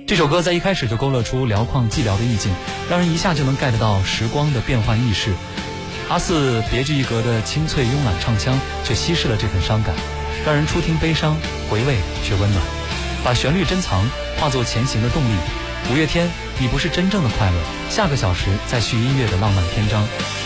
这首歌在一开始就勾勒出辽旷寂寥的意境，让人一下就能 get 到时光的变幻易逝。阿四别具一格的清脆慵懒唱腔却稀释了这份伤感，让人初听悲伤，回味却温暖，把旋律珍藏化作前行的动力。五月天，你不是真正的快乐。下个小时再续音乐的浪漫篇章。